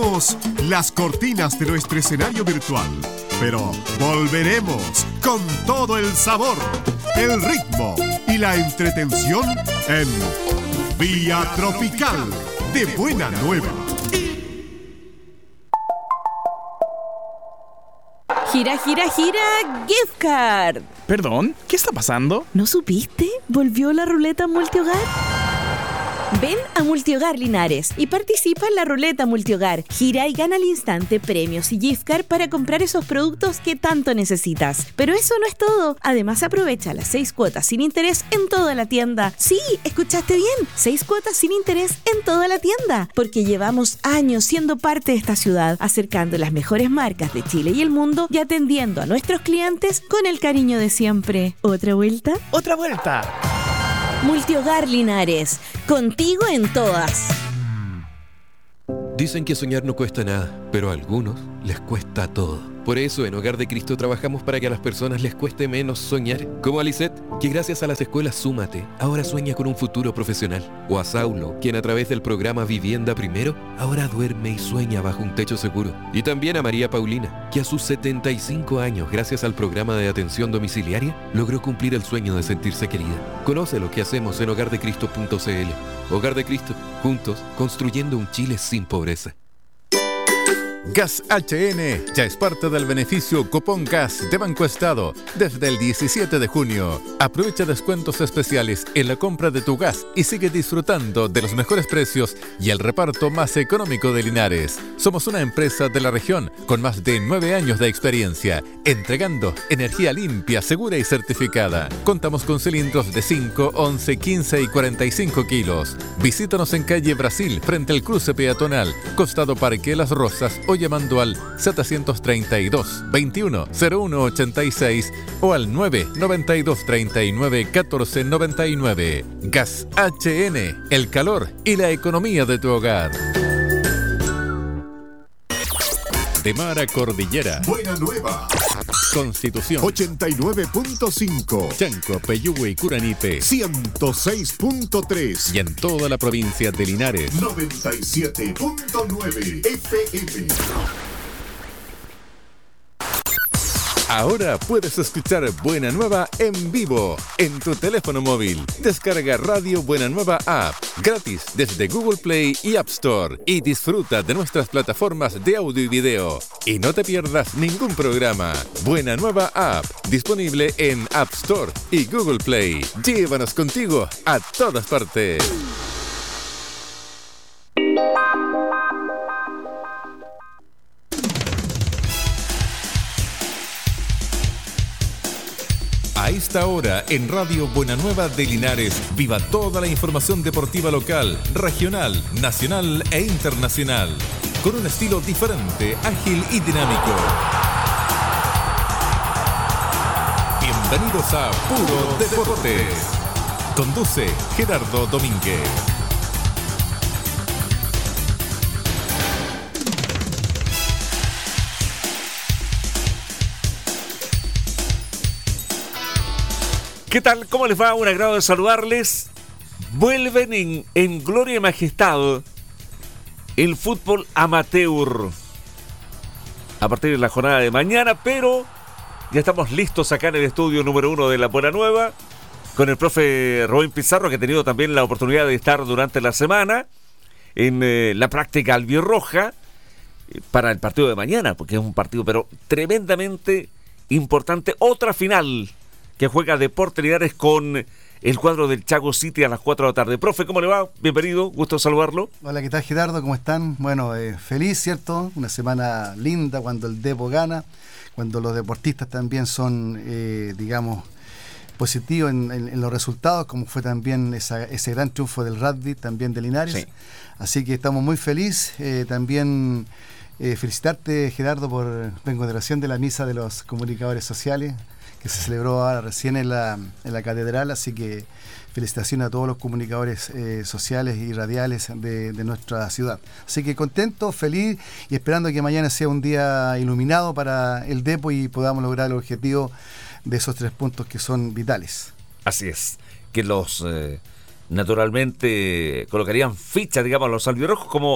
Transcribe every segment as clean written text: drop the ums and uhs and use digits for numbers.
Las cortinas de nuestro escenario virtual, pero volveremos con todo el sabor, el ritmo y la entretención en Vía Tropical de Buena Nueva. Gira, gira, gira, gift card. Perdón, ¿qué está pasando? ¿No supiste? ¿Volvió la ruleta multihogar? Ven a Multihogar Linares y participa en la ruleta multihogar. Gira y gana al instante premios y gift card para comprar esos productos que tanto necesitas. Pero eso no es todo. Además, aprovecha las 6 cuotas sin interés en toda la tienda. Sí, escuchaste bien. 6 cuotas sin interés en toda la tienda. Porque llevamos años siendo parte de esta ciudad, acercando las mejores marcas de Chile y el mundo y atendiendo a nuestros clientes con el cariño de siempre. ¿Otra vuelta? ¡Otra vuelta! Multihogar Linares, contigo en todas. Dicen que soñar no cuesta nada, pero a algunos les cuesta todo. Por eso en Hogar de Cristo trabajamos para que a las personas les cueste menos soñar. Como a Lisette, que gracias a las escuelas Súmate, ahora sueña con un futuro profesional. O a Saulo, quien a través del programa Vivienda Primero, ahora duerme y sueña bajo un techo seguro. Y también a María Paulina, que a sus 75 años, gracias al programa de atención domiciliaria, logró cumplir el sueño de sentirse querida. Conoce lo que hacemos en hogardecristo.cl. Hogar de Cristo, juntos, construyendo un Chile sin pobreza. Gas HN ya es parte del beneficio Cupón Gas de Banco Estado desde el 17 de junio. Aprovecha descuentos especiales en la compra de tu gas y sigue disfrutando de los mejores precios y el reparto más económico de Linares. Somos una empresa de la región con más de 9 años de experiencia, entregando energía limpia, segura y certificada. Contamos con cilindros de 5, 11, 15 y 45 kilos. Visítanos en calle Brasil, frente al cruce peatonal, costado Parque Las Rosas, o llamando al 732-21-0186 o al 992-39-1499. Gas HN, el calor y la economía de tu hogar. De mar a cordillera. Buena Nueva. Constitución 89.5. Chanco, Peyúgue y Curanipe 106.3. y en toda la provincia de Linares 97.9 FM. Ahora puedes escuchar Buena Nueva en vivo en tu teléfono móvil. Descarga Radio Buena Nueva App gratis desde Google Play y App Store y disfruta de nuestras plataformas de audio y video. Y no te pierdas ningún programa. Buena Nueva App, disponible en App Store y Google Play. Llévanos contigo a todas partes. A esta hora, en Radio Buena Nueva de Linares, viva toda la información deportiva local, regional, nacional e internacional, con un estilo diferente, ágil y dinámico. Bienvenidos a Puro Deportes. Conduce Gerardo Domínguez. ¿Qué tal? ¿Cómo les va? Un agrado de saludarles. Vuelven en gloria y majestad el fútbol amateur a partir de la jornada de mañana, pero ya estamos listos acá en el estudio número 1 de La Buena Nueva con el profe Rubén Pizarro, que ha tenido también la oportunidad de estar durante la semana en la práctica albirroja para el partido de mañana, porque es un partido pero tremendamente importante. Otra final que juega Deportes Linares con el cuadro del Chago City a las 4 de la tarde. Profe, ¿cómo le va? Bienvenido, gusto saludarlo. Hola, ¿qué tal, Gerardo? ¿Cómo están? Bueno, feliz, ¿cierto? Una semana linda cuando el Depo gana, cuando los deportistas también son, digamos, positivos en los resultados, como fue también ese gran triunfo del rugby, también de Linares. Sí. Así que estamos muy felices. También felicitarte, Gerardo, por la conmemoración de la misa de los comunicadores sociales, que se celebró ahora recién en la catedral, así que felicitaciones a todos los comunicadores sociales y radiales de nuestra ciudad. Así que contento, feliz y esperando que mañana sea un día iluminado para el Depo y podamos lograr el objetivo de esos 3 puntos que son vitales. Así es, que los naturalmente colocarían ficha, digamos, a los albirrojos como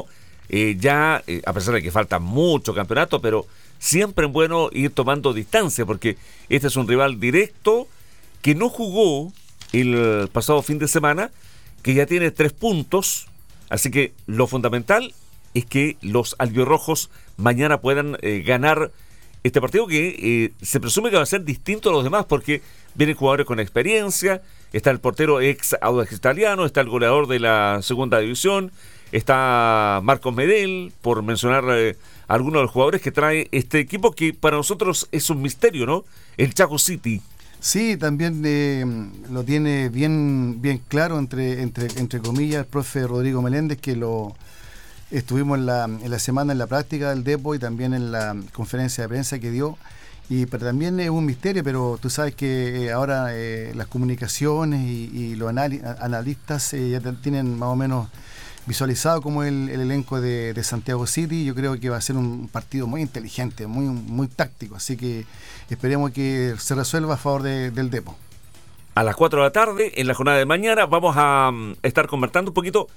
a pesar de que falta mucho campeonato, pero siempre es bueno ir tomando distancia, porque este es un rival directo que no jugó el pasado fin de semana, que ya tiene 3 puntos, así que lo fundamental es que los albirrojos mañana puedan ganar este partido, que se presume que va a ser distinto a los demás, porque vienen jugadores con experiencia, está el portero ex Audax Italiano, está el goleador de la segunda división, está Marcos Medel, por mencionar algunos de los jugadores que trae este equipo, que para nosotros es un misterio, ¿no? El Chaco City. Sí, también lo tiene bien claro, entre comillas, el profe Rodrigo Meléndez, que lo estuvimos en la semana en la práctica del Depo y también en la conferencia de prensa que dio. Pero también es un misterio, pero tú sabes que ahora las comunicaciones y los analistas ya tienen más o menos visualizado como el elenco de Santiago City. Yo creo que va a ser un partido muy inteligente, muy táctico, así que esperemos que se resuelva a favor del Depo. A las 4 de la tarde, en la jornada de mañana, vamos a estar conversando un poquito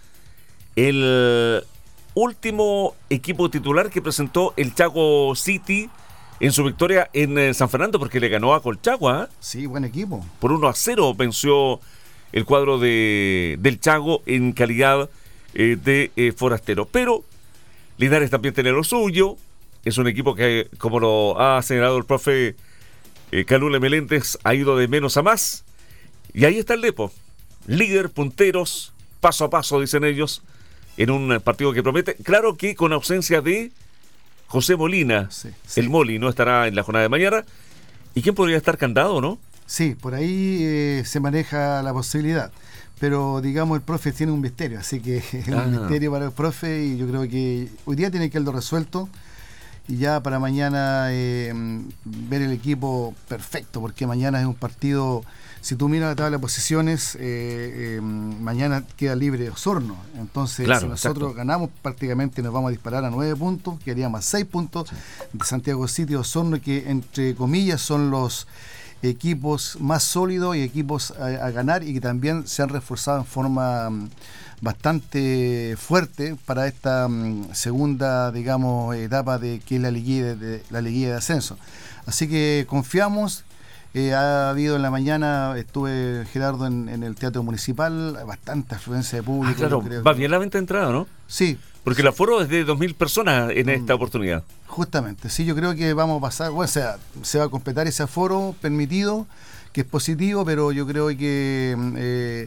el último equipo titular que presentó el Chaco City en su victoria en San Fernando, porque le ganó a Colchagua, ¿eh? Sí, buen equipo. Por 1-0 venció el cuadro del Chaco en calidad de forastero. Pero Linares también tiene lo suyo. Es un equipo que, como lo ha señalado el profe Calule Meléndez, ha ido de menos a más. Y ahí está el Depo, líder, punteros, paso a paso, dicen ellos, en un partido que promete. Claro que con ausencia de José Molina, sí. El Moli no estará en la jornada de mañana. ¿Y quién podría estar candado, no? Sí, por ahí se maneja la posibilidad. Pero digamos, el profe tiene un misterio, así que es un misterio para el profe, y yo creo que hoy día tiene que haberlo resuelto y ya para mañana ver el equipo perfecto, porque mañana es un partido. Si tú miras la tabla de posiciones, mañana queda libre Osorno. Entonces, claro, si nosotros ganamos, prácticamente nos vamos a disparar a 9 puntos, quedaríamos a 6 puntos de Santiago City y Osorno, que entre comillas son los equipos más sólidos y equipos a ganar, y que también se han reforzado en forma bastante fuerte para esta segunda, digamos, etapa de que es la liguilla de ascenso. Así que confiamos. Ha habido en la mañana, estuve, Gerardo, en el Teatro Municipal, bastante afluencia de público. Claro, va bien la venta de entrada, ¿no? Sí. Porque el aforo es de 2.000 personas en esta oportunidad. Justamente, sí, yo creo que vamos a pasar, bueno, o sea, se va a completar ese aforo permitido, que es positivo, pero yo creo que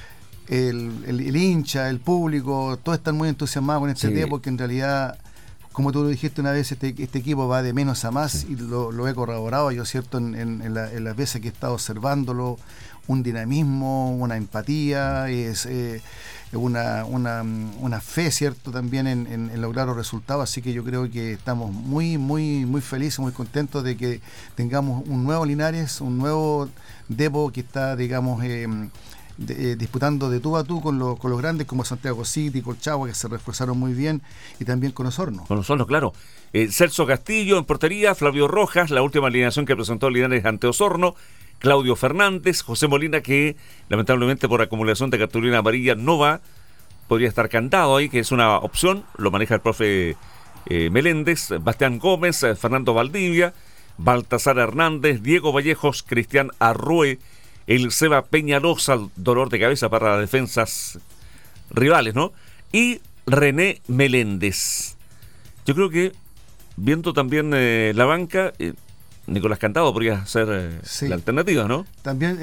el hincha, el público, todos están muy entusiasmados con este tema, porque en realidad, como tú lo dijiste una vez, este equipo va de menos a más, y lo he corroborado yo, ¿cierto? En las veces que he estado observándolo, un dinamismo, una empatía, es una fe, ¿cierto? También en lograr los resultados. Así que yo creo que estamos muy felices, muy contentos de que tengamos un nuevo Linares, un nuevo Depo que está, digamos, disputando de tú a tú con los grandes como Santiago City, Colchagua, que se reforzaron muy bien, y también con Osorno. Con Osorno, claro. Celso Castillo en portería, Flavio Rojas, la última alineación que presentó Linares ante Osorno, Claudio Fernández, José Molina, que lamentablemente por acumulación de cartulina amarilla no va, podría estar cantado ahí, que es una opción, lo maneja el profe Meléndez, Bastián Gómez, Fernando Valdivia, Baltasar Hernández, Diego Vallejos, Cristian Arrué, el Seba Peñalosa, dolor de cabeza para las defensas rivales, ¿no? Y René Meléndez. Yo creo que, viendo también la banca, Nicolás Cantado podría ser la alternativa, ¿no? También,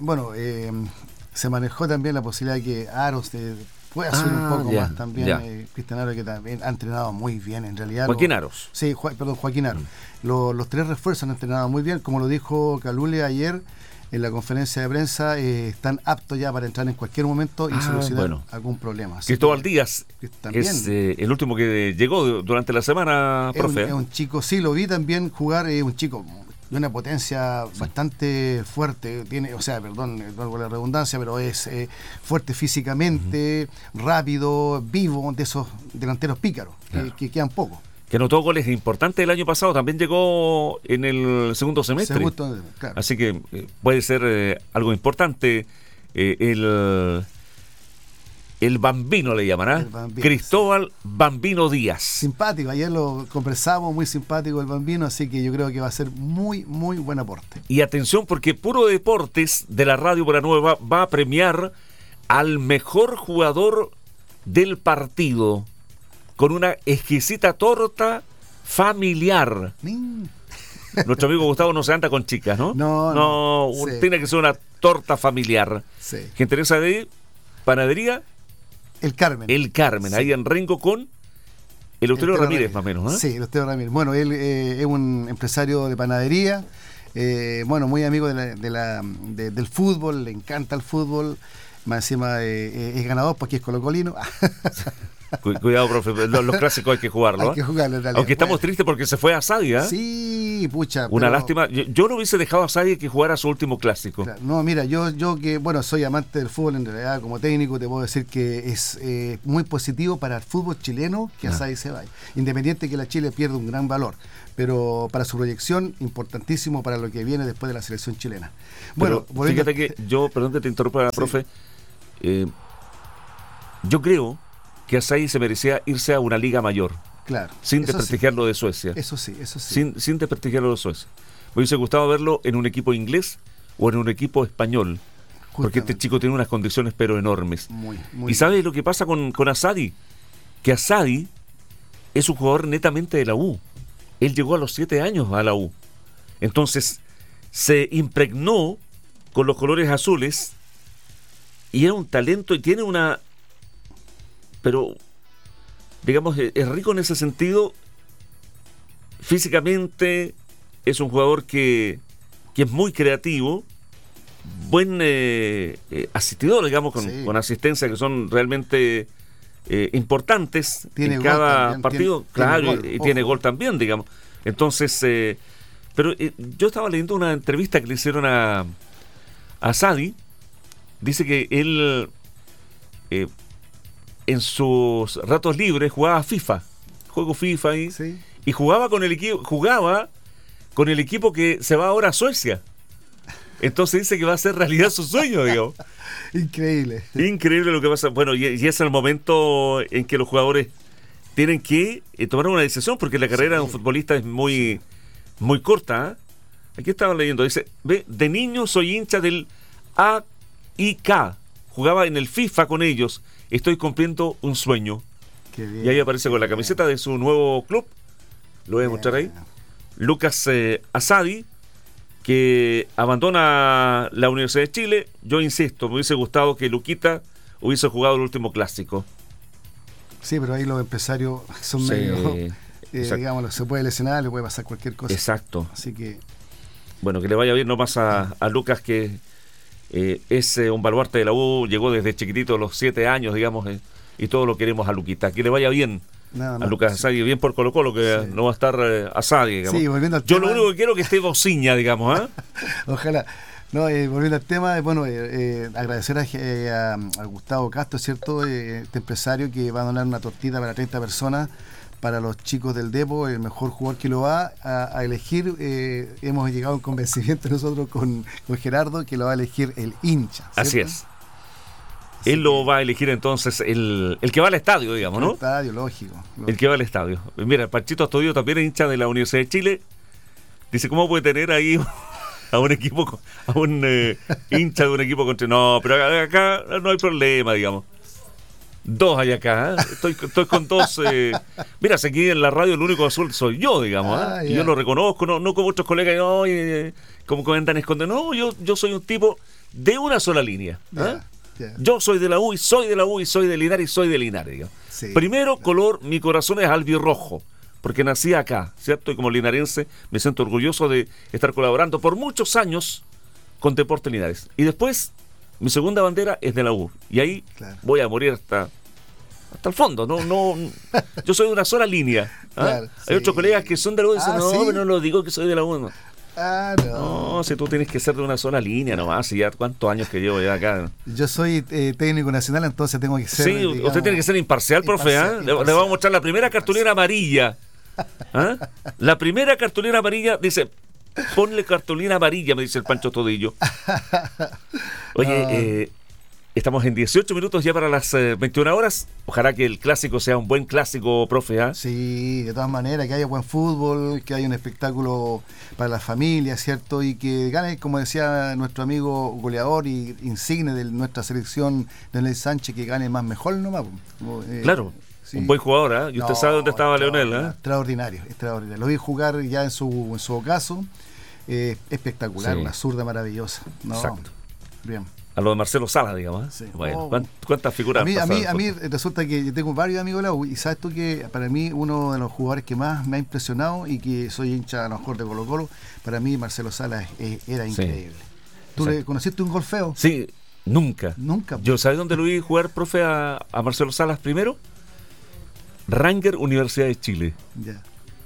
se manejó también la posibilidad de que Aros pueda subir un poco más también. Cristian Aros, que también ha entrenado muy bien, en realidad. Joaquín Aros. Sí, Joaquín Aros. Los 3 refuerzos han entrenado muy bien, como lo dijo Calule ayer en la conferencia de prensa, están aptos ya para entrar en cualquier momento y solucionar algún problema. Cristóbal Díaz es el último que llegó durante la semana, profe. Es un chico, sí, lo vi también jugar, es un chico de una potencia bastante fuerte, tiene, o sea, perdón por la redundancia, pero es fuerte físicamente, rápido, vivo, de esos delanteros pícaros, que quedan pocos. Que anotó goles importantes el año pasado, también llegó en el segundo semestre. Claro. Así que puede ser algo importante el El Bambino le llamará. El Bambino, Cristóbal Bambino Díaz. Simpático, ayer lo conversamos, muy simpático el Bambino, así que yo creo que va a ser muy, muy buen aporte. Y atención, porque Puro Deportes de la Radio Buena Nueva va a premiar al mejor jugador del partido con una exquisita torta familiar. Nuestro amigo Gustavo no se anda con chicas, ¿no? No, sí. Tiene que ser una torta familiar. Sí. ¿Qué interesa de panadería? El Carmen. Sí. Ahí en Rengo con Eleuterio Ramírez, más o menos. ¿Eh? Sí, Eleuterio Ramírez. Bueno, él es un empresario de panadería, muy amigo del fútbol, le encanta el fútbol, más encima es ganador porque es colocolino. Cuidado, profe, los clásicos hay que jugarlo. Hay que jugarlo en realidad. Aunque estamos tristes porque se fue a Asadi, ¿eh? Sí, pucha. Una lástima. Yo no hubiese dejado a Asadi que jugara su último clásico. Claro, no, mira, yo que, bueno, soy amante del fútbol, en realidad, como técnico, te puedo decir que es muy positivo para el fútbol chileno que Asadi se vaya. Independiente que la Chile pierda un gran valor, pero para su proyección, importantísimo para lo que viene después de la selección chilena. Bueno, fíjate que yo, perdón que te interrumpa, profe, yo creo que Asadi se merecía irse a una liga mayor. Claro. Sin desprestigiarlo de Suecia. Eso sí. Sin desprestigiarlo de Suecia. Me hubiese gustado verlo en un equipo inglés o en un equipo español. Porque este chico tiene unas condiciones pero enormes. Muy ¿Y sabes lo que pasa con Asadi? Que Asadi es un jugador netamente de la U. Él llegó a los 7 años a la U. Entonces se impregnó con los colores azules y era un talento y tiene una... Pero, digamos, es rico en ese sentido. Físicamente es un jugador que es muy creativo, buen asistidor, digamos, con asistencias que son realmente importantes tiene en cada también, partido. Tiene gol también, digamos. Entonces, pero yo estaba leyendo una entrevista que le hicieron a Asadi. Dice que él... en sus ratos libres jugaba juego FIFA ahí, sí. Y jugaba con el equipo que se va ahora a Suecia. Entonces dice que va a ser realidad su sueño, digamos. Increíble Lo que pasa. Bueno, y es el momento en que los jugadores tienen que tomar una decisión, porque la carrera de un futbolista es muy corta. Aquí estaba leyendo, dice, de niño soy hincha del AIK, jugaba en el FIFA con ellos, estoy cumpliendo un sueño. Qué bien, y ahí aparece con la camiseta de su nuevo club, lo voy a mostrar ahí, Lucas Asadi, que abandona la Universidad de Chile. Yo insisto, me hubiese gustado que Luquita hubiese jugado el último clásico. Sí, pero ahí los empresarios son medio, digamos, se puede lesionar, le puede pasar cualquier cosa. Exacto. Así que... Bueno, que le vaya bien nomás a Lucas, que es un baluarte de la U, llegó desde chiquitito a los 7 años, digamos, y todos lo queremos a Luquita. Que le vaya bien a Lucas Asadi, bien por Colo-Colo, que no va a estar Asadi, digamos. Sí, volviendo al Yo tema... lo único que quiero es que esté Bociña, digamos, ¿eh? Ojalá. No, volviendo al tema, bueno, agradecer a Gustavo Castro, ¿cierto? Este empresario que va a donar una tortita para 30 personas para los chicos del Depo, el mejor jugador que lo va a elegir. Hemos llegado a un convencimiento nosotros con Gerardo que lo va a elegir el hincha, ¿cierto? Así es. Él lo va a elegir entonces el que va al estadio, digamos, ¿no? El estadio, lógico. El que va al estadio. Mira, Panchito Astudillo también es hincha de la Universidad de Chile. Dice, ¿cómo puede tener ahí a un equipo, a un hincha de un equipo contra... No, pero acá no hay problema, digamos. 2 hay acá, ¿eh? Estoy con 2. Mira, aquí en la radio el único azul soy yo, digamos, ¿eh? Y yo lo reconozco, no como otros colegas, como comentan escondiendo. No, yo soy un tipo de una sola línea. Yo soy de la U y soy de la U y soy de Linares y soy de Linares, digamos. Sí, primero, color, mi corazón es albirrojo, porque nací acá, ¿cierto? Y como linarense me siento orgulloso de estar colaborando por muchos años con Deportes Linares. Y después, mi segunda bandera es de la U. Y ahí voy a morir hasta el fondo. No, yo soy de una sola línea. Claro, hay otros colegas que son de la U y dicen, pero no lo digo que soy de la U. No, si tú tienes que ser de una sola línea nomás, y ya cuántos años que llevo ya acá. Yo soy técnico nacional, entonces tengo que ser... Sí, digamos, usted tiene que ser imparcial, profe. Le vamos a mostrar la primera cartulera amarilla. La primera cartulera amarilla, dice, ponle cartulina amarilla, me dice el Pancho Todillo. Oye, Estamos en 18 minutos ya para las 21 horas. Ojalá que el clásico sea un buen clásico, profe. ¿Ah? Sí, de todas maneras, que haya buen fútbol, que haya un espectáculo para la familia, ¿cierto? Y que gane, como decía nuestro amigo goleador y insigne de nuestra selección, Leonel Sánchez, que gane más mejor nomás. Claro, sí. Un buen jugador, ¿eh? Y usted sabe dónde estaba Leonel, ¿eh? Extraordinario. Lo vi jugar ya en su ocaso. Espectacular, Sí. una zurda maravillosa. No, Exacto. bien. A lo de Marcelo Sala, digamos. ¿Eh? Sí. Bueno, ¿cuántas figuras A mí, han pasado? resulta que yo tengo varios amigos de la U y sabes tú que para mí uno de los jugadores que más me ha impresionado y que soy hincha a lo mejor de Colo Colo, para mí Marcelo Sala era increíble. ¿Tú le conociste un gol feo? Sí, nunca. Nunca. Yo, ¿sabes dónde lo vi jugar, profe, a Marcelo Salas primero? Ranger, Universidad de Chile. Ya,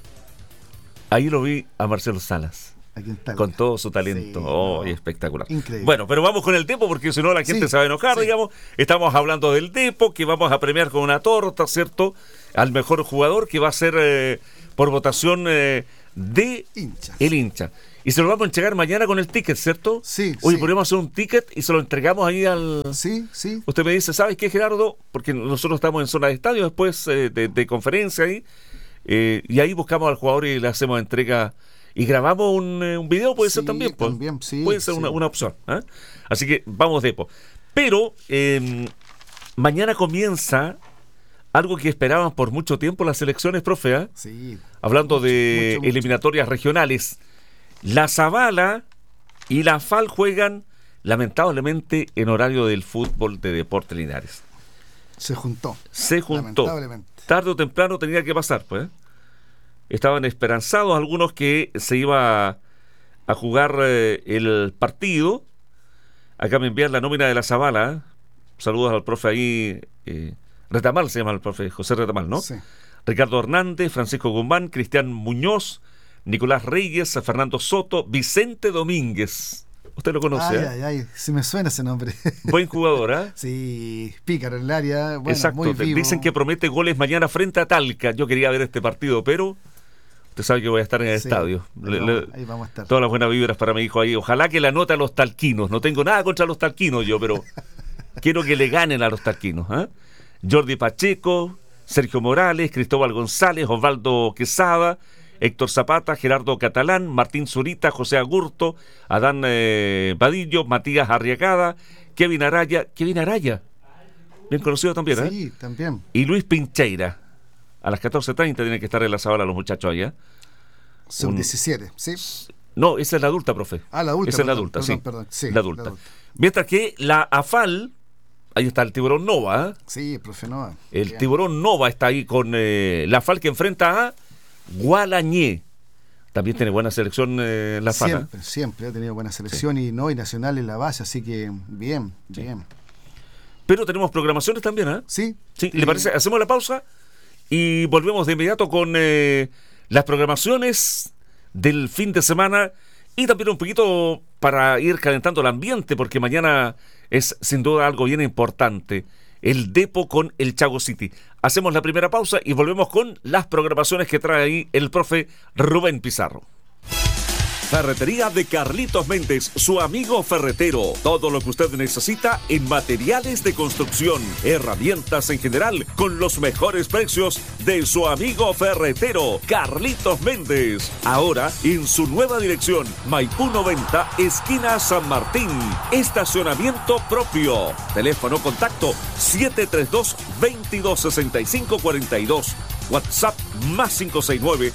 Ahí lo vi a Marcelo Salas. aquí está. Con todo su talento. Sí, Oh, no. espectacular. Increíble. Bueno, pero vamos con el Depo, porque si no la gente Sí, se va a enojar, sí. digamos. Estamos hablando del Depo, que vamos a premiar con una torta, ¿cierto? Al mejor jugador, que va a ser por votación de Hincha. el hincha. Y se lo vamos a entregar mañana con el ticket, ¿cierto? Sí, Oye, sí. podríamos hacer un ticket y se lo entregamos ahí al... Sí, sí. Usted me dice, ¿sabes qué, Gerardo? Porque nosotros estamos en zona de estadio después de conferencia ahí, y ahí buscamos al jugador y le hacemos entrega y grabamos un video, puede ser Sí, también, pues. también, sí, puede ser sí. una opción. ¿Eh? Así que vamos, Depo. Pero mañana comienza algo que esperaban por mucho tiempo las selecciones, profe, ¿eh? Sí. Hablando Mucho, de mucho. eliminatorias regionales. La Zabala y la FAL juegan lamentablemente en horario del fútbol de Deportes Linares. Se juntó. Se juntó. Lamentablemente. Tarde o temprano tenía que pasar, pues. Estaban esperanzados algunos que se iba a jugar el partido. Acá me envían la nómina de la Zabala. ¿Eh? Saludos al profe ahí. Retamal se llama el profe, José Retamal, ¿no? Sí. Ricardo Hernández, Francisco Guzmán, Cristian Muñoz, Nicolás Reyes, Fernando Soto, Vicente Domínguez. Usted lo conoce, Ay, sí me suena ese nombre. Buen jugador, ¿eh? Sí, pícaro en el área. Bueno, Exacto. muy vivo. Dicen que promete goles mañana frente a Talca. Yo quería ver este partido, pero usted sabe que voy a estar en el Sí, estadio. ahí vamos a estar. Todas las buenas vibras para mi hijo ahí. Ojalá que le anote a los talquinos. No tengo nada contra los talquinos yo, pero quiero que le ganen a los talquinos. ¿Eh? Jordi Pacheco, Sergio Morales, Cristóbal González, Osvaldo Quesada, Héctor Zapata, Gerardo Catalán, Martín Zurita, José Agurto, Adán Vadillo, Matías Arriagada, Kevin Araya, bien conocido también, ¿eh? Sí, también. Y Luis Pincheira. A las 14:30 tienen que estar en la Zabala los muchachos allá. Son 17, ¿sí? No, esa es la adulta, profe. Ah, la adulta. Esa es la perdón, adulta, perdón, sí. perdón. Sí, La adulta. Mientras que la AFAL, ahí está el Tiburón Nova, ¿eh? Sí, profe Nova. El Bien. Tiburón Nova está ahí con la AFAL que enfrenta a Gualañé. También tiene buena selección la AFAL. Siempre ha tenido buena selección y nacional en la base, así que bien. Pero tenemos programaciones también, ¿eh? Sí. Sí, ¿le parece? Hacemos la pausa y volvemos de inmediato con las programaciones del fin de semana y también un poquito para ir calentando el ambiente, porque mañana es sin duda algo bien importante. El Depo con el Chago City. Hacemos la primera pausa y volvemos con las programaciones que trae ahí el profe Rubén Pizarro. Ferretería de Carlitos Méndez, su amigo ferretero. Todo lo que usted necesita en materiales de construcción, herramientas en general, con los mejores precios de su amigo ferretero, Carlitos Méndez. Ahora en su nueva dirección, Maipú 90, esquina San Martín. Estacionamiento propio. Teléfono contacto 732-2265-42. WhatsApp más 569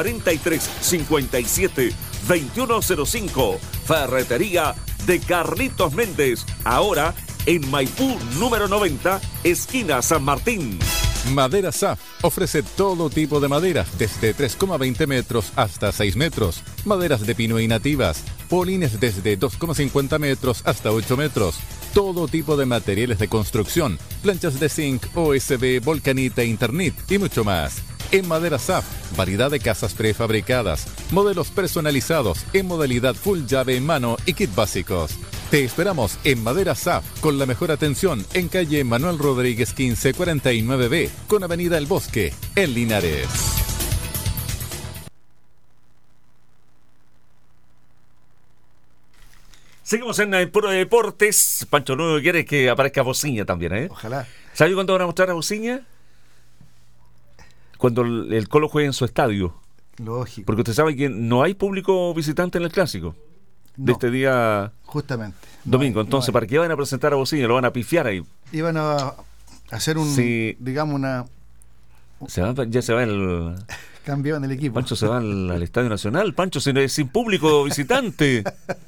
4357 2105. Ferretería de Carlitos Méndez. Ahora en Maipú número 90, esquina San Martín. Madera SAF ofrece todo tipo de maderas, desde 3,20 metros hasta 6 metros. Maderas de pino y nativas. Polines desde 2,50 metros hasta 8 metros. Todo tipo de materiales de construcción. Planchas de zinc, OSB, volcanita, Internet y mucho más. En Madera SAF, variedad de casas prefabricadas, modelos personalizados en modalidad full llave en mano y kit básicos. Te esperamos en Madera SAF con la mejor atención en calle Manuel Rodríguez 1549B con avenida El Bosque, en Linares. Seguimos en Puro Deportes. Pancho Nuevo quiere que aparezca Bociña también, ¿eh? Ojalá. ¿Sabe cuándo van a mostrar a Bociña? Cuando el Colo juegue en su estadio. Lógico. Porque usted sabe que no hay público visitante en el clásico. De No, este día justamente. domingo. No hay, Entonces, no hay. ¿para qué van a presentar a Bociña? Lo van a pifiar ahí. Iban a hacer un, Sí. digamos, una Ya se va el... cambio en el equipo. Pancho se va al Estadio Nacional. Pancho sin público visitante.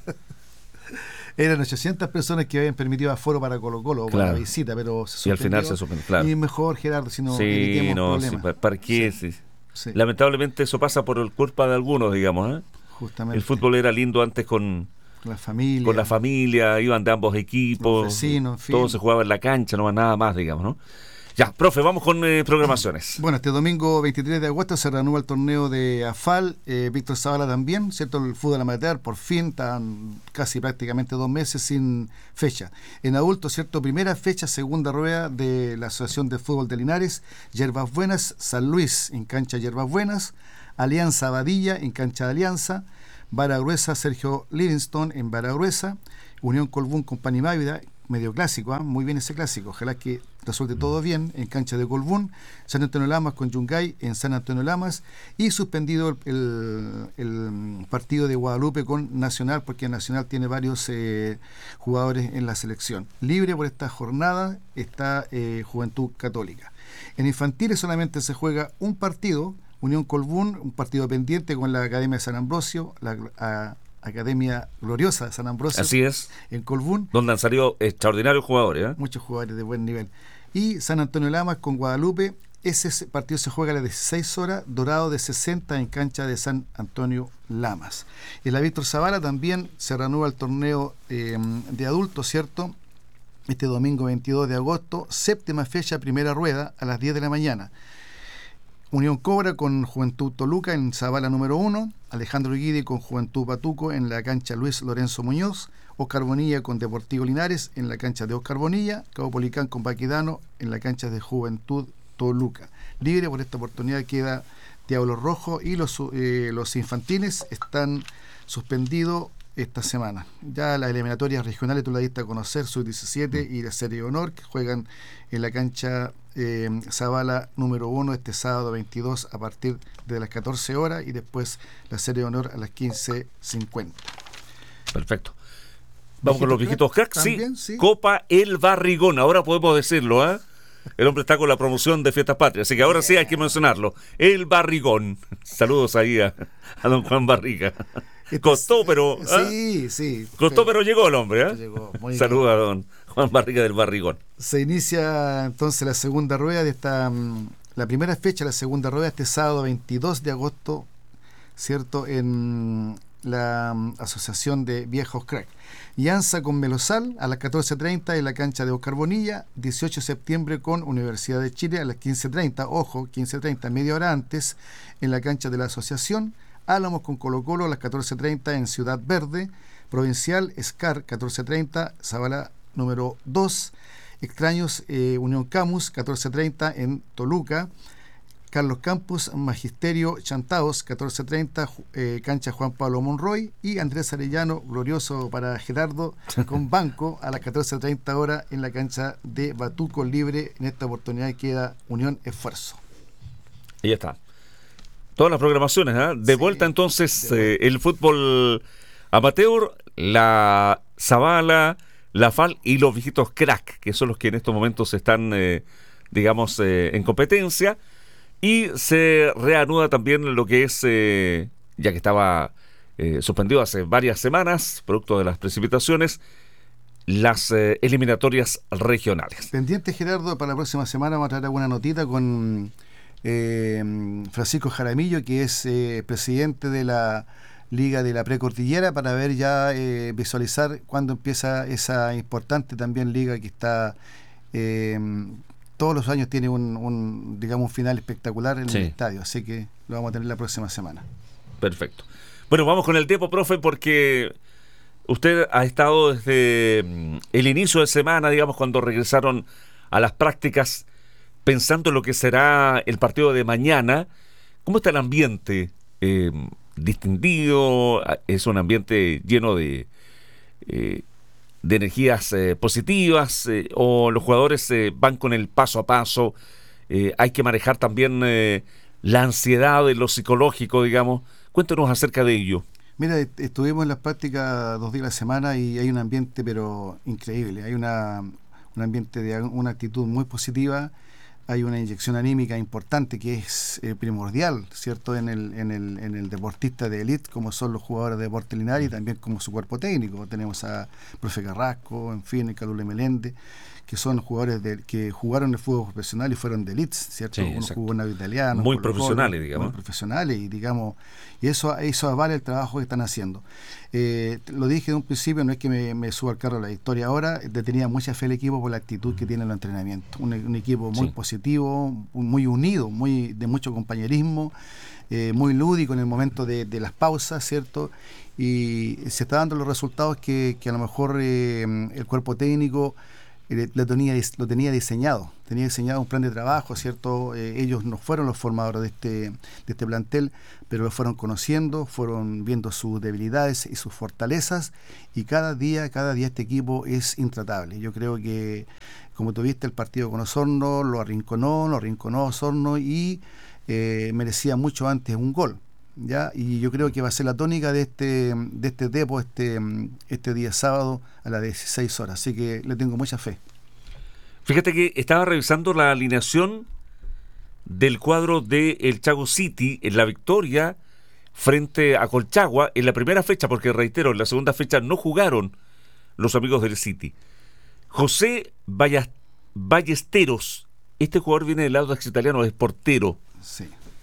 Eran 800 personas que habían permitido aforo para Colo-Colo, para Claro. la visita, pero Y al final se suspendió, claro. Y mejor, Gerardo, si no Sí, evitemos no, sí, problemas. ¿para qué? Sí. Sí, Lamentablemente eso pasa por culpa de algunos, digamos, ¿eh? justamente. El fútbol era lindo antes con La familia. la familia, iban de ambos equipos, Los vecinos, en fin. todo se jugaba en la cancha, no más nada más, digamos, ¿no? Ya, profe, vamos con programaciones. Bueno, este domingo 23 de agosto se reanuda el torneo de AFAL, Víctor Zavala también, ¿cierto? El fútbol amateur, por fin, están casi prácticamente 2 meses sin fecha. En adultos, ¿cierto? Primera fecha, segunda rueda de la Asociación de Fútbol de Linares, Yerbas Buenas, San Luis en cancha Yerbas Buenas, Alianza Abadilla en cancha de Alianza, Vara Gruesa, Sergio Livingston en Vara Gruesa, Unión Colbún con Panimávida, medio clásico, muy bien ese clásico, ojalá que resulte todo bien en cancha de Colbún, San Antonio Lamas con Yungay en San Antonio Lamas, y suspendido el partido de Guadalupe con Nacional, porque Nacional tiene varios jugadores en la selección. Libre por esta jornada está Juventud Católica. En infantiles solamente se juega un partido, Unión Colbún, un partido pendiente con la Academia de San Ambrosio, la Academia Gloriosa de San Ambrosio. Así es, En Colbún, donde han salido extraordinarios jugadores, ¿eh? muchos jugadores de buen nivel. Y San Antonio Lamas con Guadalupe, ese partido se juega a las 16 horas, Dorado de 60 en cancha de San Antonio Lamas. En la Víctor Zavala también se reanuda el torneo de adultos, ¿cierto? Este domingo 22 de agosto, séptima fecha, primera rueda, a las 10 de la mañana. Unión Cobra con Juventud Toluca en Zavala número 1, Alejandro Guidi con Juventud Patuco en la cancha Luis Lorenzo Muñoz, Oscar Bonilla con Deportivo Linares en la cancha de Oscar Bonilla, Cabo Policán con Baquedano en la cancha de Juventud Toluca. Libre por esta oportunidad queda Diablo Rojo, y los infantiles están suspendidos esta semana. Ya las eliminatorias regionales tú la diste a conocer, Sub-17 y la Serie de Honor, que juegan en la cancha Zavala número 1 este sábado 22 a partir de las 14 horas, y después la Serie de Honor a las 15:50. Perfecto. Vamos con los viejitos cracks, sí. También, sí. Copa El Barrigón, ahora podemos decirlo, ¿eh? El hombre está con la promoción de Fiestas Patrias, así que ahora sí hay que mencionarlo. El Barrigón. Saludos ahí a don Juan Barriga. Costó, pero... Sí. Costó, pero llegó el hombre, ¿eh? Llegó, muy Saludos a don Juan Barriga del Barrigón. Se inicia entonces la segunda rueda de esta, la primera fecha, la segunda rueda este sábado 22 de agosto, ¿cierto? En la Asociación de Viejos Crack. Llanza con Melosal a las 14:30 en la cancha de Oscar Bonilla, 18 de septiembre con Universidad de Chile a las 15:30, ojo, 15:30, media hora antes, en la cancha de la Asociación. Álamos con Colo Colo a las 14:30 en Ciudad Verde, Provincial, SCAR 14:30, Zavala número 2, Extraños Unión Camus 14:30 en Toluca, Carlos Campos, Magisterio Chantaos 14:30, cancha Juan Pablo Monroy, y Andrés Arellano, glorioso para Gerardo, con Banco a las 14:30 horas en la cancha de Batuco Libre. En esta oportunidad queda Unión Esfuerzo. Y ya está. Todas las programaciones, ¿eh? De Sí, vuelta entonces el fútbol amateur, la Zavala, la FAL y los viejitos crack, que son los que en estos momentos están, digamos, en competencia. Y se reanuda también lo que es, ya que estaba suspendido hace varias semanas, producto de las precipitaciones, las eliminatorias regionales. Pendiente, Gerardo, para la próxima semana vamos a traer alguna notita con Francisco Jaramillo, que es presidente de la Liga de la Precordillera, para ver ya, visualizar cuándo empieza esa importante también liga que está... todos los años tiene digamos, un final espectacular en el estadio, así que lo vamos a tener la próxima semana. Perfecto. Bueno, vamos con el tiempo, profe, porque usted ha estado desde el inicio de semana, digamos, cuando regresaron a las prácticas, pensando en lo que será el partido de mañana. ¿Cómo está el ambiente? ¿Distendido? ¿Es un ambiente lleno de de energías positivas, o los jugadores van con el paso a paso. Hay que manejar también la ansiedad, lo psicológico, digamos. Cuéntanos acerca de ello. Mira, estuvimos en las prácticas 2 días a la semana y hay un ambiente pero increíble. Hay un ambiente de una actitud muy positiva. Hay una inyección anímica importante que es primordial, ¿cierto?, en el deportista de élite, como son los jugadores de Deportes Linares y también como su cuerpo técnico. Tenemos a profe Carrasco, en fin, el Calule Meléndez, que son jugadores que jugaron el fútbol profesional y fueron de élite, ¿cierto? Sí, uno jugó en Navy Italiano. Muy profesionales, digamos. Muy profesionales, y digamos, y eso avala el trabajo que están haciendo. Lo dije de un principio, no es que me suba al carro de la victoria ahora, le tenía mucha fe al equipo por la actitud que tiene en los entrenamientos. Un equipo muy positivo, muy unido, de mucho compañerismo, muy lúdico en el momento de las pausas, ¿cierto? Y se está dando los resultados que a lo mejor el cuerpo técnico lo tenía diseñado. Tenía diseñado un plan de trabajo, ¿cierto? Ellos no fueron los formadores de este plantel, pero lo fueron conociendo, fueron viendo sus debilidades y sus fortalezas, y cada día este equipo es intratable. Yo creo que, como tuviste el partido con Osorno, lo arrinconó Osorno y merecía mucho antes un gol, ¿ya? Y yo creo que va a ser la tónica de este depo este día sábado a las 16 horas, así que le tengo mucha fe. Fíjate que estaba revisando la alineación del cuadro de el Chago City en la victoria frente a Colchagua en la primera fecha, porque reitero, en la segunda fecha no jugaron los amigos del City. José Ballesteros, este jugador viene del Audax Italiano, es portero. Sí.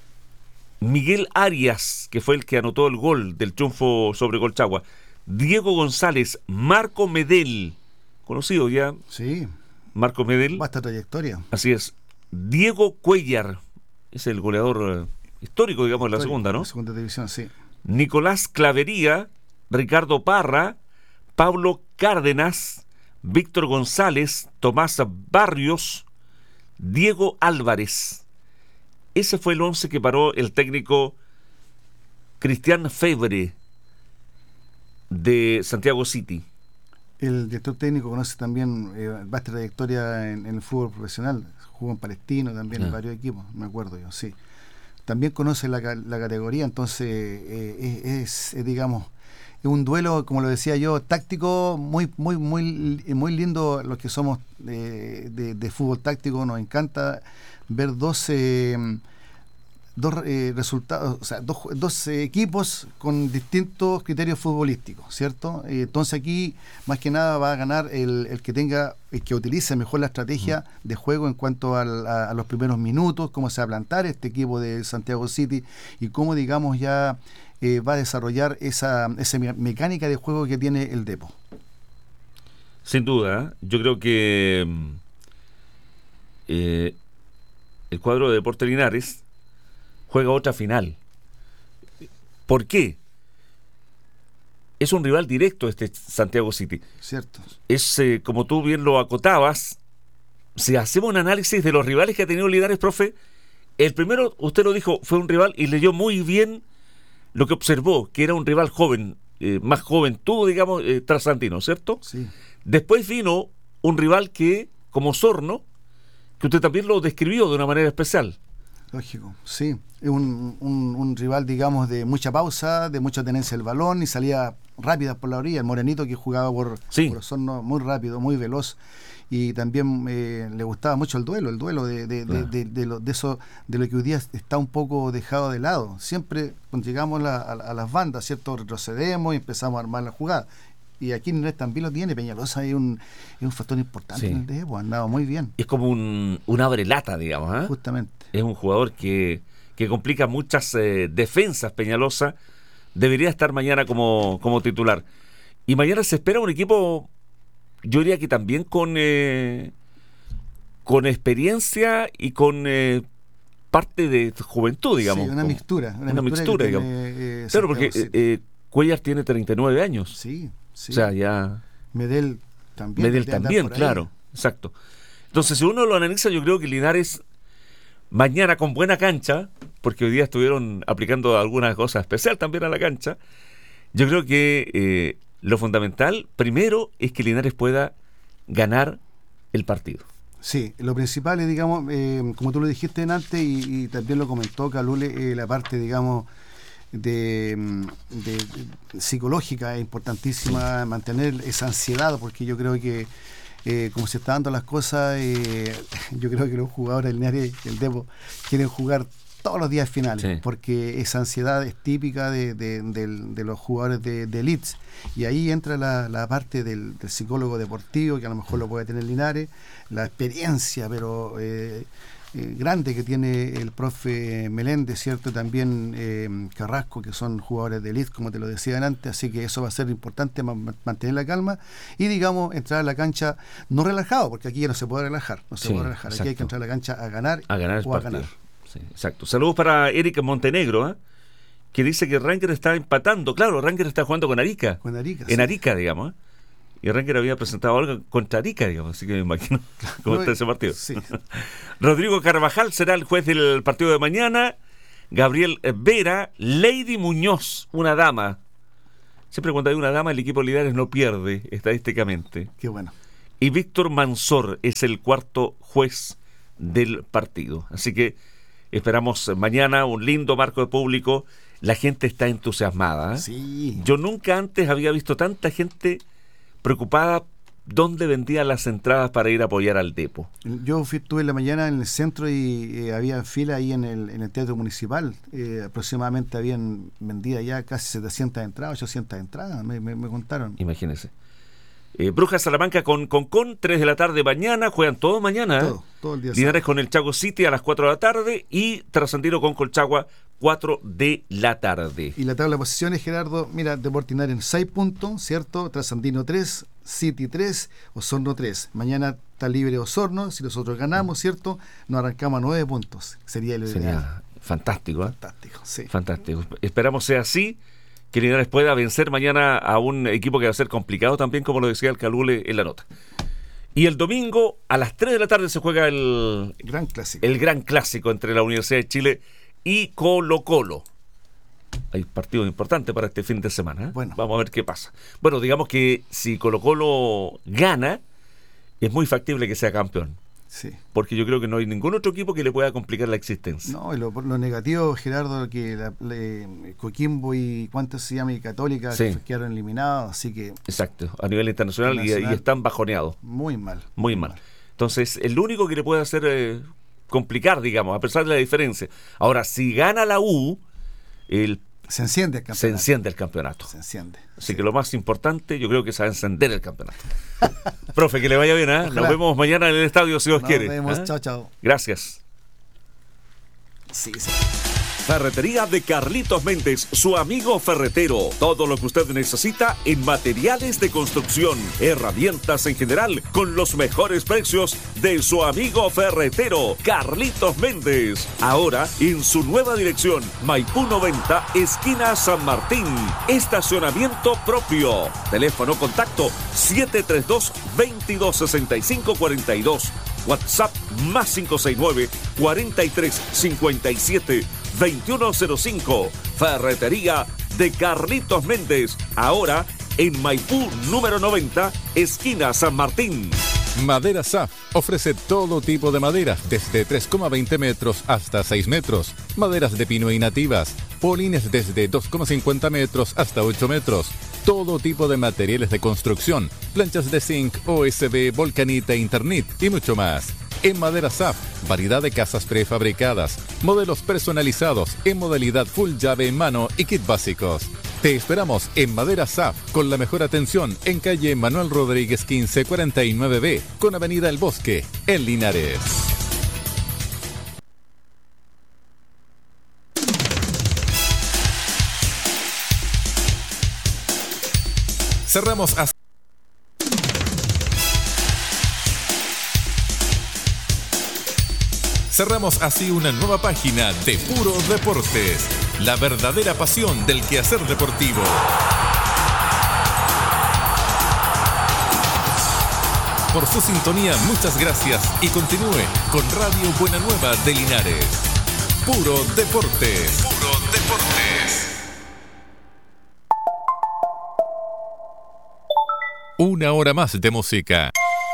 Miguel Arias, que fue el que anotó el gol del triunfo sobre Colchagua. Diego González, Marco Medel, conocido ya. Sí. Marco Medel. Basta trayectoria. Así es. Diego Cuellar, es el goleador histórico, digamos, de la segunda, ¿no? La segunda división, sí. Nicolás Clavería, Ricardo Parra, Pablo Cárdenas, Víctor González, Tomás Barrios, Diego Álvarez. Ese fue el 11 que paró el técnico Cristian Febre de Santiago City. El director técnico conoce también vasta trayectoria en el fútbol profesional. Jugó en Palestino también, en varios equipos, me acuerdo yo, sí. También conoce la categoría, entonces digamos, es un duelo, como lo decía yo, táctico, muy lindo. Los que somos de fútbol táctico, nos encanta ver dos resultados, o sea, dos equipos con distintos criterios futbolísticos, ¿cierto? Entonces aquí más que nada va a ganar el que utilice mejor la estrategia de juego en cuanto a los primeros minutos, cómo se va a plantar este equipo de Santiago City y cómo, digamos, ya va a desarrollar esa mecánica de juego que tiene el Depo. Sin duda, yo creo que el cuadro de Deportes Linares juega otra final. ¿Por qué? Es un rival directo este Santiago City. Cierto. Es, como tú bien lo acotabas, si hacemos un análisis de los rivales que ha tenido Linares, profe, el primero, usted lo dijo, fue un rival y leyó muy bien lo que observó, que era un rival joven, más juventud, digamos, trasandino, ¿cierto? Sí. Después vino un rival que, como Osorno, que usted también lo describió de una manera especial. Lógico, sí. Es un rival, digamos, de mucha pausa, de mucha tenencia del balón y salía rápida por la orilla. El morenito que jugaba por Osorno, muy rápido, muy veloz. Y también le gustaba mucho el duelo de lo que hoy día está un poco dejado de lado. Siempre cuando llegamos a las bandas, ¿cierto?, retrocedemos y empezamos a armar la jugada. Y aquí en también lo tiene Peñalosa, es un factor importante en el Depo, andaba muy bien. Es como un abrelata, digamos, ¿eh? Justamente. Es un jugador que complica muchas defensas. Peñalosa debería estar mañana como titular. Y mañana se espera un equipo, yo diría que también con experiencia y con parte de juventud, digamos. Sí, una mixtura, digamos. Claro, porque Cuellar tiene 39 años. Sí, sí. O sea, ya... Medel también, claro. Exacto. Entonces, si uno lo analiza, yo creo que Linares mañana con buena cancha, porque hoy día estuvieron aplicando algunas cosas especiales también a la cancha, yo creo que lo fundamental, primero, es que Linares pueda ganar el partido. Sí, lo principal es, digamos, como tú lo dijiste antes y también lo comentó Calule, la parte, digamos, de psicológica es importantísima, mantener esa ansiedad, porque yo creo que como se están dando las cosas, yo creo que los jugadores del Linares, el Depo, quieren jugar todos los días finales, sí, porque esa ansiedad es típica de los jugadores de Leeds, y ahí entra la parte del psicólogo deportivo, que a lo mejor lo puede tener Linares, la experiencia, pero grande que tiene el profe Meléndez, ¿cierto? También Carrasco, que son jugadores de Leeds, como te lo decía antes, así que eso va a ser importante, mantener la calma y, digamos, entrar a la cancha no relajado, porque aquí ya no se puede relajar, Exacto. Aquí hay que entrar a la cancha a ganar el o a ganar. Sí, exacto. Saludos para Eric Montenegro, que dice que Ranger está empatando. Claro, Ranger está jugando con Arica. En Arica, digamos. Y Ranger había presentado algo contra Arica, digamos. Así que me imagino cómo está ese partido. Sí. Rodrigo Carvajal será el juez del partido de mañana. Gabriel Vera, Lady Muñoz, una dama. Siempre cuando hay una dama, el equipo Linares no pierde estadísticamente. Qué bueno. Y Víctor Mansor es el cuarto juez del partido. Así que esperamos mañana un lindo marco de público. La gente está entusiasmada. Sí. Yo nunca antes había visto tanta gente preocupada dónde vendían las entradas para ir a apoyar al Depo. Yo estuve en la mañana en el centro y había fila ahí en el Teatro Municipal. Aproximadamente habían vendido ya casi 700 entradas, 800 entradas, me contaron. Imagínense. Brujas Salamanca con 3 de la tarde mañana, juegan todo mañana. Todo el día. Linares con el Chago City a las 4 de la tarde y Trasandino con Colchagua 4 de la tarde. Y la tabla de posiciones, Gerardo, mira, Deportes Linares en 6 puntos, ¿cierto? Trasandino 3, City 3, Osorno 3. Mañana está libre Osorno, si nosotros ganamos, ¿cierto? Nos arrancamos a 9 puntos. Sería fantástico, ¿eh? Fantástico, sí. Fantástico. Esperamos sea así, que Linares pueda vencer mañana a un equipo que va a ser complicado también, como lo decía el Calule en la nota. Y el domingo a las 3 de la tarde se juega el gran clásico entre la Universidad de Chile y Colo-Colo. Hay partidos importantes para este fin de semana, ¿eh? Bueno. Vamos a ver qué pasa. Bueno, digamos que si Colo-Colo gana, es muy factible que sea campeón. Sí. Porque yo creo que no hay ningún otro equipo que le pueda complicar la existencia. No, y lo negativo, Gerardo, que Coquimbo y ¿cuánto se llama? Y Católica, sí, quedaron eliminados, así que... Exacto, a nivel internacional y están bajoneados. Muy mal. Entonces, el único que le puede hacer complicar, digamos, a pesar de la diferencia. Ahora, si gana la U, se enciende el campeonato. Así que lo más importante, yo creo que es encender el campeonato. Profe, que le vaya bien, ¿eh? Nos vemos mañana en el estadio, si Dios quiere. Nos vemos, ¿eh? Chao. Gracias. Sí. Ferretería de Carlitos Méndez, su amigo ferretero. Todo lo que usted necesita en materiales de construcción, herramientas en general, con los mejores precios de su amigo ferretero, Carlitos Méndez. Ahora en su nueva dirección, Maipú 90, esquina San Martín. Estacionamiento propio. Teléfono contacto 732-2265-42. WhatsApp más 569 4357 2105. Ferretería de Carlitos Méndez. Ahora en Maipú número 90, esquina San Martín. Madera SAF ofrece todo tipo de maderas, desde 3,20 metros hasta 6 metros. Maderas de pino y nativas. Polines desde 2,50 metros hasta 8 metros. Todo tipo de materiales de construcción. Planchas de zinc, OSB, Volcanita, Internet y mucho más. En Madera SAF, variedad de casas prefabricadas, modelos personalizados en modalidad full llave en mano y kit básicos. Te esperamos en Madera SAF con la mejor atención en calle Manuel Rodríguez 1549B con avenida El Bosque, en Linares. Cerramos así una nueva página de Puro Deportes, la verdadera pasión del quehacer deportivo. Por su sintonía, muchas gracias y continúe con Radio Buena Nueva de Linares. Puro Deportes. Puro Deportes. Una hora más de música.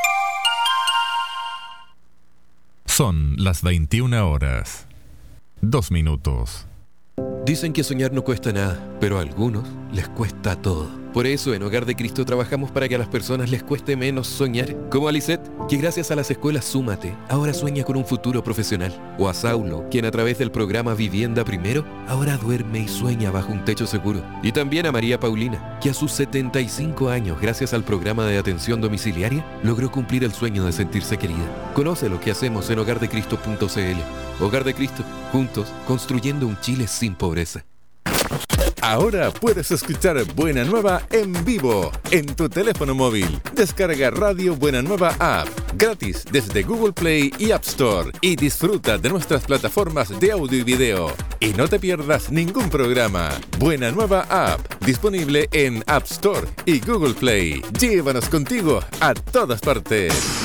Son las 21 horas. 2 minutos. Dicen que soñar no cuesta nada, pero a algunos les cuesta todo. Por eso en Hogar de Cristo trabajamos para que a las personas les cueste menos soñar. Como a Lisette, que gracias a las escuelas Súmate, ahora sueña con un futuro profesional. O a Saulo, quien a través del programa Vivienda Primero, ahora duerme y sueña bajo un techo seguro. Y también a María Paulina, que a sus 75 años, gracias al programa de atención domiciliaria, logró cumplir el sueño de sentirse querida. Conoce lo que hacemos en hogardecristo.cl. Hogar de Cristo, juntos, construyendo un Chile sin pobreza. Ahora puedes escuchar Buena Nueva en vivo en tu teléfono móvil. Descarga Radio Buena Nueva App gratis desde Google Play y App Store y disfruta de nuestras plataformas de audio y video. Y no te pierdas ningún programa. Buena Nueva App, disponible en App Store y Google Play. Llévanos contigo a todas partes.